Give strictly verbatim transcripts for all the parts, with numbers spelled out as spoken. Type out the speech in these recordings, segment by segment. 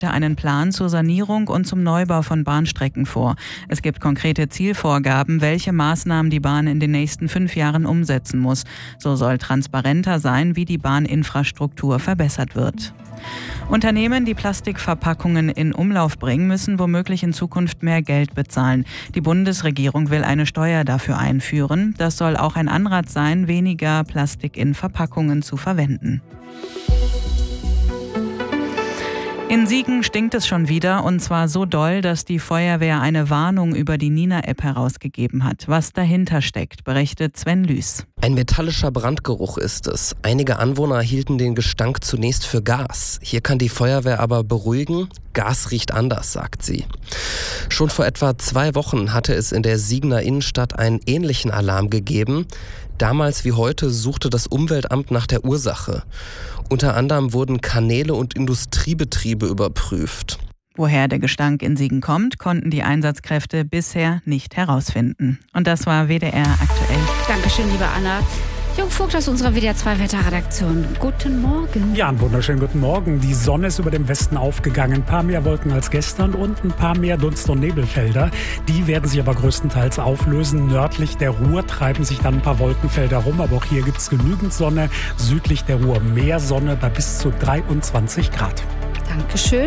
einen Plan zur Sanierung und zum Neubau von Bahnstrecken vor. Es gibt konkrete Zielvorgaben, welche Maßnahmen die Bahn in den nächsten fünf Jahren umsetzen muss. So soll transparenter sein, wie die Bahninfrastruktur verbessert wird. Unternehmen, die Plastikverpackungen in Umlauf bringen, müssen womöglich in Zukunft mehr Geld bezahlen. Die Bundesregierung will eine Steuer dafür einführen. Das soll auch ein Anreiz sein, weniger Plastik in Verpackungen zu verwenden. In Siegen stinkt es schon wieder, und zwar so doll, dass die Feuerwehr eine Warnung über die Nina-App herausgegeben hat. Was dahinter steckt, berichtet Sven Lüß. Ein metallischer Brandgeruch ist es. Einige Anwohner hielten den Gestank zunächst für Gas. Hier kann die Feuerwehr aber beruhigen. Gas riecht anders, sagt sie. Schon vor etwa zwei Wochen hatte es in der Siegener Innenstadt einen ähnlichen Alarm gegeben. Damals wie heute suchte das Umweltamt nach der Ursache. Unter anderem wurden Kanäle und Industriebetriebe überprüft. Woher der Gestank in Siegen kommt, konnten die Einsatzkräfte bisher nicht herausfinden. Und das war W D R aktuell. Dankeschön, liebe Anna. Jung Vogt aus unserer W D R zwei Wetterredaktion. Guten Morgen. Ja, einen wunderschönen guten Morgen. Die Sonne ist über dem Westen aufgegangen. Ein paar mehr Wolken als gestern und ein paar mehr Dunst- und Nebelfelder. Die werden sich aber größtenteils auflösen. Nördlich der Ruhr treiben sich dann ein paar Wolkenfelder rum, aber auch hier gibt es genügend Sonne. Südlich der Ruhr mehr Sonne bei bis zu dreiundzwanzig Grad. Dankeschön.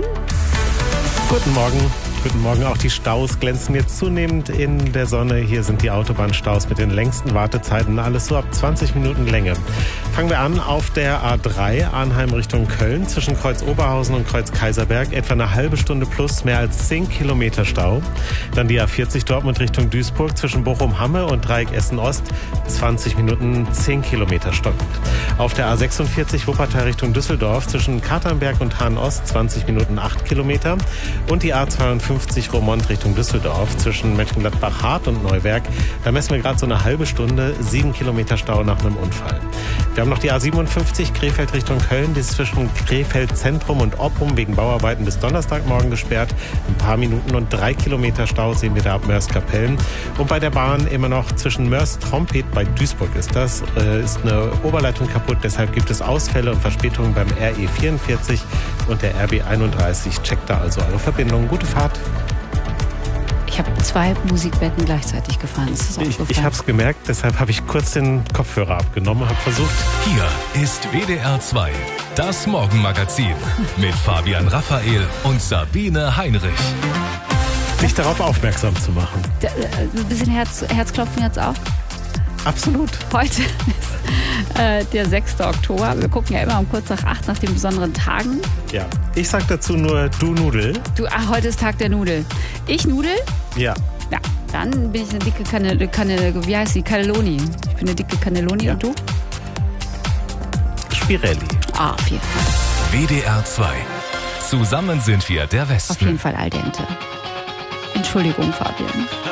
Guten Morgen. Guten Morgen. Auch die Staus glänzen jetzt zunehmend in der Sonne. Hier sind die Autobahnstaus mit den längsten Wartezeiten. Alles so ab zwanzig Minuten Länge. Fangen wir an auf der A drei, Arnheim Richtung Köln. Zwischen Kreuz Oberhausen und Kreuz Kaiserberg etwa eine halbe Stunde plus, mehr als zehn Kilometer Stau. Dann die A vierzig Dortmund Richtung Duisburg zwischen Bochum-Hamme und Dreieck Essen-Ost. zwanzig Minuten, zehn Kilometer stockend. Auf der A sechsundvierzig Wuppertal Richtung Düsseldorf zwischen Katernberg und Hahn-Ost zwanzig Minuten, acht Kilometer. Und die A zweiundfünfzig Romont Richtung Düsseldorf zwischen Mönchengladbach-Hart und Neuwerk. Da messen wir gerade so eine halbe Stunde, sieben Kilometer Stau nach einem Unfall. Wir haben noch die A siebenundfünfzig Krefeld Richtung Köln, die ist zwischen Krefeld Zentrum und Oppum wegen Bauarbeiten bis Donnerstagmorgen gesperrt. Ein paar Minuten und drei Kilometer Stau sehen wir da ab Mörs-Kapellen. Und bei der Bahn immer noch zwischen Mörs-Trompet, bei Duisburg ist das, äh, ist eine Oberleitung kaputt. Deshalb gibt es Ausfälle und Verspätungen beim R E vierundvierzig und der R B einunddreißig. Checkt da also eure Verbindung. Gute Fahrt. Ich habe zwei Musikbetten gleichzeitig gefahren. Ist das Ich, ich habe es gemerkt, deshalb habe ich kurz den Kopfhörer abgenommen und habe versucht. Hier ist W D R zwei, das Morgenmagazin mit Fabian Raphael und Sabine Heinrich. Dich darauf aufmerksam zu machen. Da, ein bisschen Herz, Herzklopfen jetzt auch? Absolut. Heute ist äh, der sechster Oktober. Wir gucken ja immer um kurz nach acht nach den besonderen Tagen. Ja, ich sag dazu nur du Nudel. Du, ach, heute ist Tag der Nudel. Ich Nudel? Ja. Ja, dann bin ich eine dicke Kanne, Kanne, wie heißt die? Cannelloni. Ich bin eine dicke Cannelloni. Ja. Und du? Spirelli. Ah, auf jeden Fall. W D R zwei. Zusammen sind wir der Westen. Auf jeden Fall al dente. Entschuldigung, Fabian.